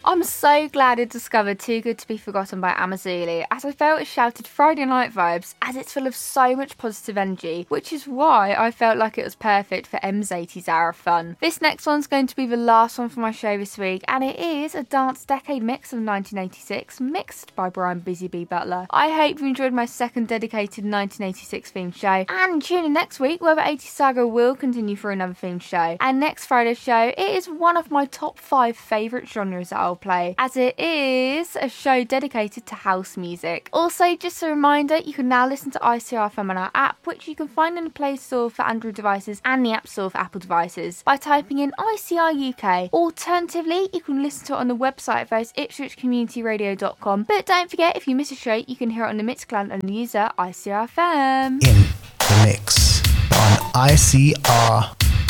I'm so glad I discovered Too Good To Be Forgotten by Amazulu, as I felt it shouted Friday night vibes, as it's full of so much positive energy, which is why I felt like it was perfect for M's80's hour of fun. This next one's going to be the last one for my show this week, and it is a dance decade mix of 1986, mixed by Brian Busy Bee Butler. I hope you enjoyed my second dedicated 1986 themed show, and tune in next week where the 80s saga will continue for another themed show. And next Friday's show, it is one of my top 5 favourite genres that I'll play, as it is a show dedicated to house music. Also, just a reminder, you can now listen to ICRFM on our app, which you can find in the Play Store for Android devices and the App Store for Apple devices by typing in ICR UK. Alternatively, you can listen to it on the website for ipswichcommunityradio.com. But don't forget, if you miss a show, you can hear it on the Mixcloud and the user ICRFM. In the mix on ICR.